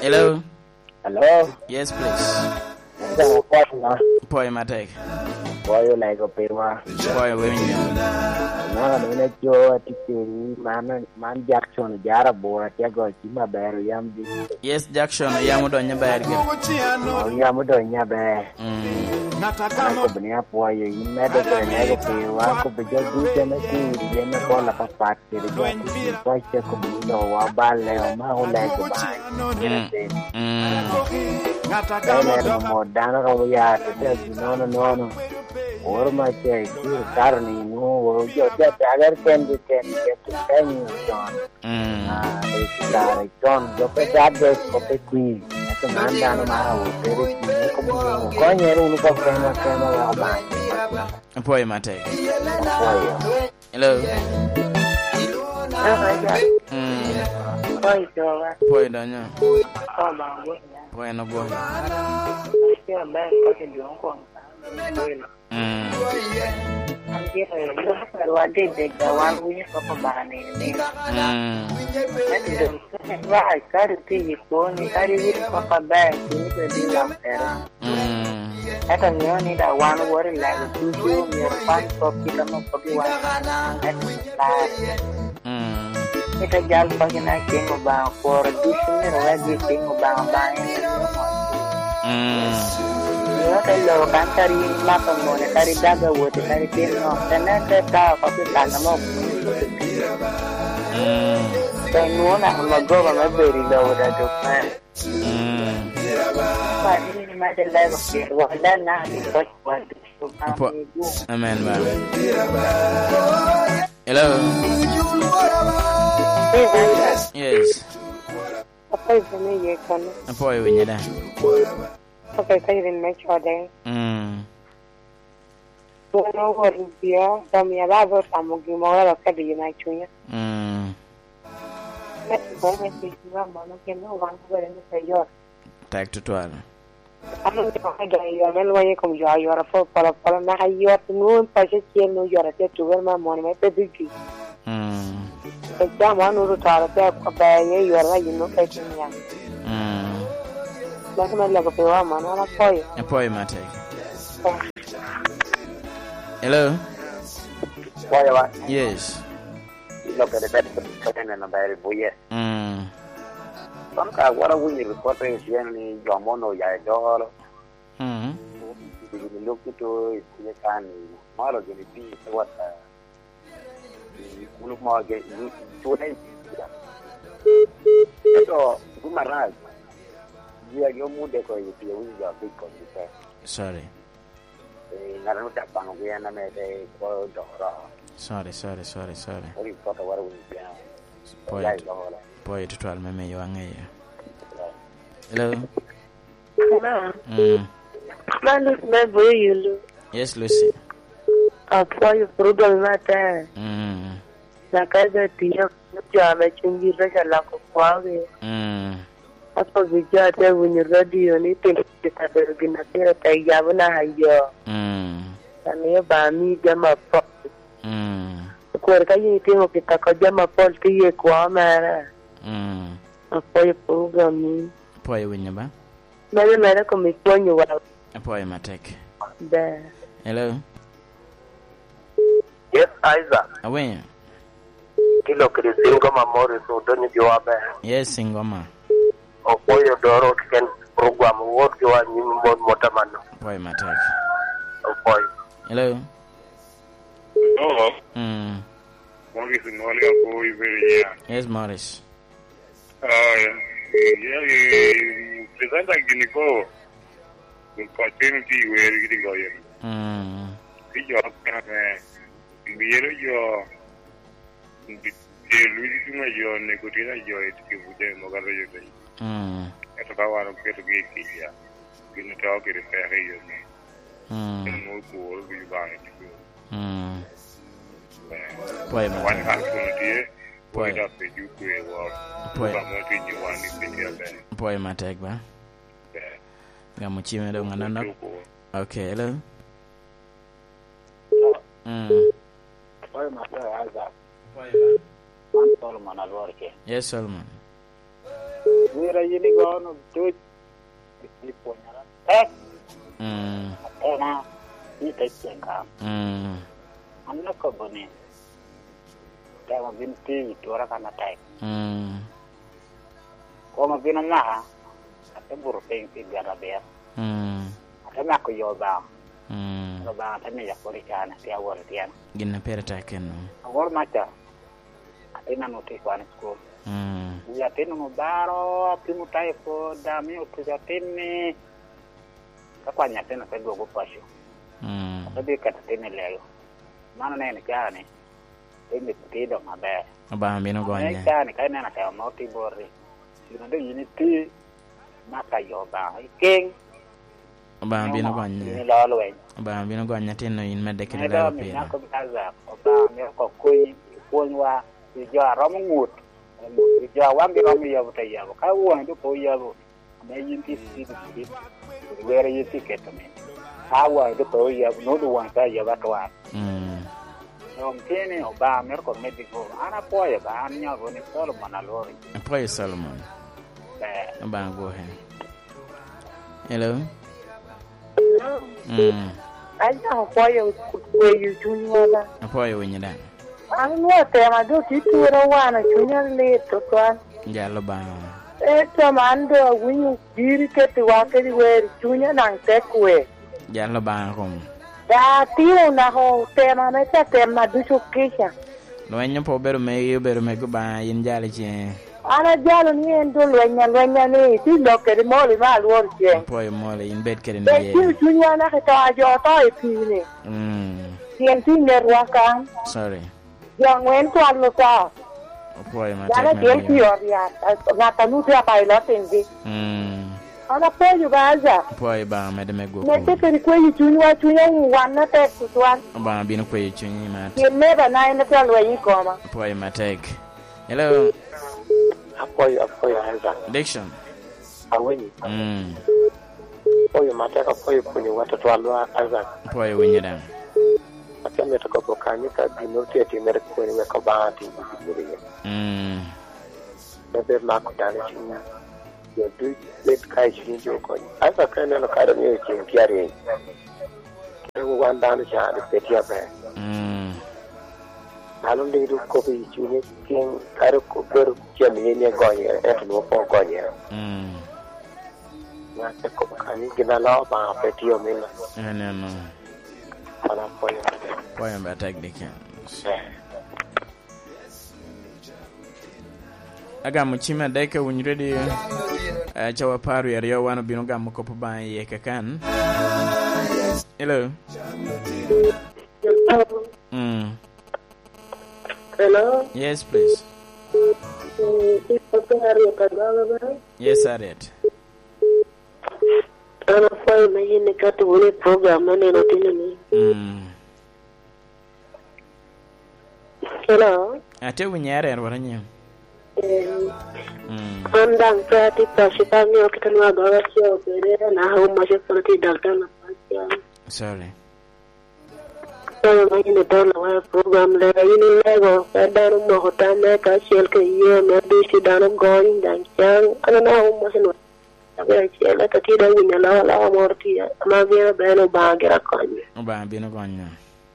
Hello. Hello. Yes, please. Boy, my take. Boy, you like a pirwa. Boy, women. No, no, yo, tikiri, man, Jackson, Jara, boy, I go to my bear, yam. Yes, Jackson, Yamudonya bag. Yamudonya bear. Nakabania, boy, you met a nega pirwa, could be just good and a kid, then a call up a factory, the voice of a ballet, or my whole leg. More than over yard, no. Or my check, you carney, no, just other can get to 10 years, John. John, look at that day for the queen. That's a man down on my house. Very coin, you look up from a camera. A boy, my take. Hello. Boy, Danya. Boy, no boy. Ita jal pagi na kingo bang for additional lagi kingo bang bang. Yo hello kan tari mata mo na tari daga wote tari kingo tanan ta ko ta na mo. No na magoba maberi lo da do pa. Pa ni ma de level ke wala na ko Amen, man. Hello. Yes. Apa itu ni kan? Apa yang ini dah? Apa saya ini match ada? Bueno, dia kami ada bersama gimana lah kan dia match punya. Macam ni kita mana kena orang berani saya. Tak tuan. Ano ada ya melwaya como yo ahora para na ayo no pase que no yo ahora te tuve más money me pedí. Ya mano no tara te ba ye yo ahora yo no que tenía. Más me lo que va mano la apoyo. Apoyo mate. Hello. Boy, Yes. lo que debe de en la bear boy. Some kind what we reporting generally your mono ya dollar. You look to it, you can model the be what look more get to it. So, Gumaraz, you are your mood decoy with your big computer. Sorry. Naruta Panguiana made a Dora. Sorry. What you got what we Boy, to 12 me you ang Hello. Hello. Malu me boy you. Yes, Lucy. Apoyo problem mata. La casa tía ya me chungi rasa la ko kwawe. Apa bija te bunyi radio ni te kita bergina tera tai ya bana hayo. Tani ba mi jama po. Kuerka yi tengo que ta ko jama po ti e kwa mara. Apoyo program. Apoyo winya ba? Mera con mi sueño wa. Apoyo matek. Da. Hello. Yes, Isaac. Awen. Kilo krisingo mamori so doni joabe. Yes, singoma. Apoyo doro ken program work yo anyi mbon motamano. Apoyo matek. Apoyo. Hello. Morris Noli apoyo very Yes, Morris. Presenta Guinico with continuity where you go in. See your your Nicotina, your Mogaro. At about one of get to get here. You know, talk it if I hear me. And more cool, we buy it. One opportunity. Point up the UK Boy, my tag ba? Gamuchime do ngana. Okay, hello. Boy, my Isaac. Boy, Solomon Alwarke. Yes, Solomon. Mira yini gono tuj di punya tek na ni tek cengka anak ko bone tawa binti itu orang kana tek ko ma bina na ate buru peng tiga raber ate na ko yoba no ba ate ne ya ko rikana ti awor tian ginna perta ken awor macha ate na noti kwan school ya tenu no baro pimu tai ko dami o tuja tenne kwa nya tena pe go pasho tabi ka tenne leo mana ne kane ende tido mabe ba mbino gonya ne kane kai na ka moti borri sino de unity maka yo ba king ba mbino gonya ni la lo wen ba mbino gonya teno in medde ke la pe na ko kaza ba me ko kuyi kunwa jo rom ngut ja wangi rom ya buta ya ka won do ko ya bo me yinti ti were yiti ketame awa do ko ya no do wan ka ya ba to wa no kene oba mer ko medico ana po ya ba anya go ni Solomon alori po ya Solomon ba go he hello aja po ya ko yu junwala po ya winyada ano tema do tituro wana chunya leto kwa jalo ba eto mando winyu diri keti wakeri weri chunya nang tekwe jalo ba rom da tiro na ho tema me ta tema du chukisha no enyo po beru me go ba yin jale che ana jalo ni endo lwenya ni ti lokeri moli ma luor che po e moli in bed kere ne ti chunya na ka jo to e pine tien ti nerwaka sorry yang wen tuan lo ta poi ma ya dia pior ya ngata nu dia pilot ingi ana poi baza poi ba me de me go ne te per quei tunya wana te tuan ba bino quei tunya ma ye me ba na ina ta lo yi koma poi ma tek hello apoy aza diction aweni poi ma tek apoy kuni watoto walwa aza poi winyada Kami toko kami ka binoti ati merek ko ni ka baati bibiri. Bebe ma ko dale ci. Yo du let kai ci jo ko. Asa kana no kada ni ci tiare. Ko wanda no cha de petia be. Alon de du ko bi ci ni ken kar ko ber ci ni ne gonye et no ko gonye. Na te ko kami gina la ba petio mena. No. Para Poya ba tag de kan. Aga mu chima deka wunyredi chawa paru ya riyo wano bino gamu ko pa ye kakan. Hello. Hello. Yes, please. Yes, Aret. Ana fai na yini kati wole program na neno tinini. Hello. Ate winyare waranya. Andang prati pasipami okitanwa gawa sio perera na hau mashe prati dalta na pasya. Sorry. Ana na yini dola wa program le yini lego daru mo hotane ka shel ke ye me dishi danam going dan chang ana na hau mashe no. Abe chela tati da winya la morti ma vera beno bagira konye. Ba bino konye.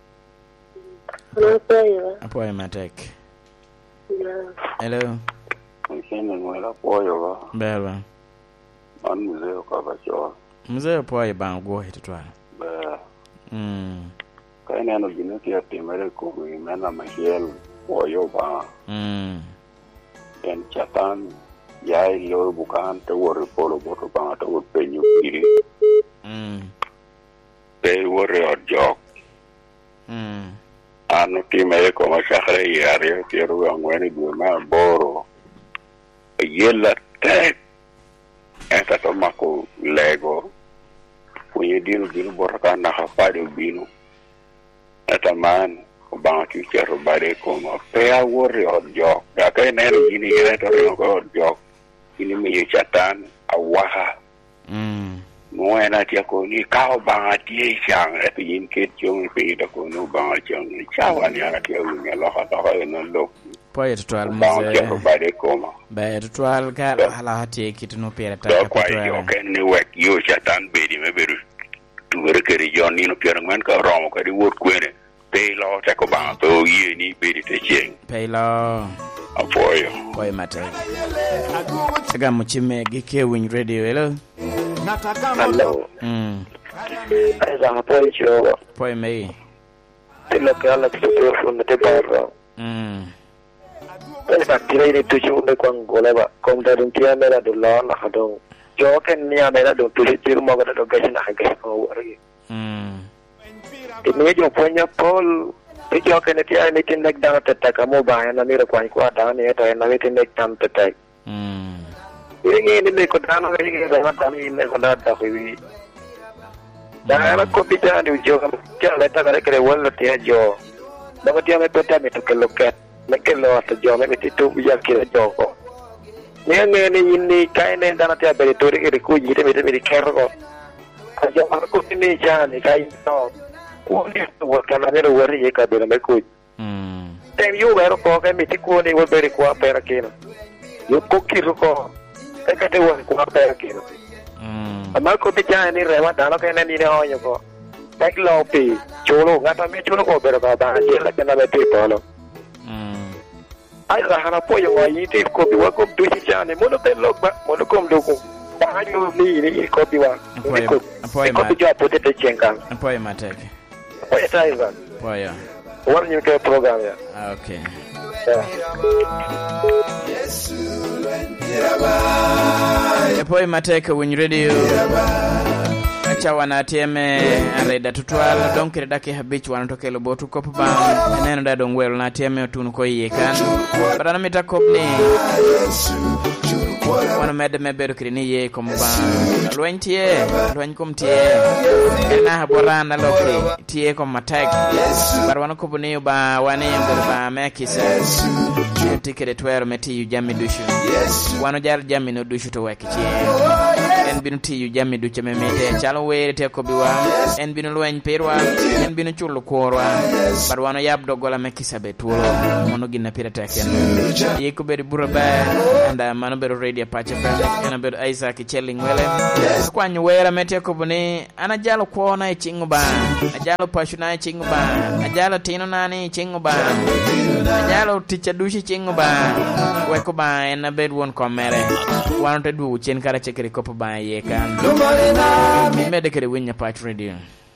Apoy matek. Hello. Msene mwela poyo ba. Beba. An muzeo ka ba cho. Muzeo poyo ba go hitwa. Ba. Kaina no gino ti atimere ko mena mahel poyo ba. En chatan ya lo bukan te wor polo boto ba to wor penyu kiri. Te wor jok. Ano time ko masakre yare tiro angweni du ma boro yella tek eta to mako lego kuye dinu borka na hafade binu eta man ko banki kero bare ko ma pe a worri odjo ya kai ne yini ere to ko odjo ini me chatan awaha Moena tia ko ni kao banga tie chang e yin ke chung pe da ko no banga chang ni chawa ni ara ke u ne lo ha ta no lo Poi tutwal mzee. Bade koma. Ba tutwal ka hala hati kitu no pera ta. Kwa hiyo ni wek yo chatan bedi me beru. Tu rekeri Johnny no pera ngwan ka romo ka di wot kwene. Pelo ta ko ba to ye ni bedi te cheng. Pelo. Apoyo. Poi mate. Saga muchime gike win radio hello. Hello. Aiza hapo hicho. Poi mei. Tilo kala kitu from the bar. Esa tira ini tuju unde kwa ngole ba. Kom darin tia mera dula na hadong. Jo ken niya mera do tuju tiru mo gada do gasin na hagas ko wari. Ini jo punya pol. Tijo ken tia ini tindak dana tetak kamu bahaya na mira kwa ikwa dana ya to na tindak tam tetak. Ini me ko dana ini da mata ni me ko da hui. Dana ko pita ni jo kam kya leta kare kare wala tia jo. Dapat dia me peta me to ke loket. Mekelo ata jo me titu ya kira joko nene ni kai ne dana tia beri tori ke ku jite me me kero ko ajo arko ni jani kai no ku ni to kana ne wori e ka be me ku tem yu vero ko ke me ti ku ni wo beri ku apera kino yo ko kiro ko e ka te wo ku apera kino amal ko ti jani rewa dana ke ne ni ho yo ko tek lo pi chulo ngata me chulo ko bero ka ba je la kana be ti polo ai rahana poyo wa yiti ko biwa ko dushi chane mono te lokba mono kom doko ba yo ni ko biwa ko biwa pote te chenga apoyo mateke apoyo taiza apoyo warni ke program ya okay apoyo mateke when you radio acha wanatieme areda tutwala donkere dake habich wanatokelo botu kopo ba neno da dongwelo na tieme tunu ko yekan badana mita kopni wana mede meberu krini ye komba lwentie lwenkumtie na haborana loki tie kom matek barwana kopni ba wane ba mekisa tikere twero meti ujami dushu wano jar jami no dushu to wekichi en binu ti ujami duche memete chalo were te ko biwa en binu lwen perwa en binu chulo korwa barwano yabdo gola mekisa beturo mono ginna pirata ken yiko beri burabe anda mano bero radio pacha fa ena bero Isaac Chelling wele kwanyu wera mete ko bune ana jalo kuona e chinguba ajalo pashuna e chinguba ajalo tino nani chinguba ajalo ticha dushi chinguba weko ba ena bero won komere wano te du chen kara chekere ko ba ye kan mede kere winya patch radio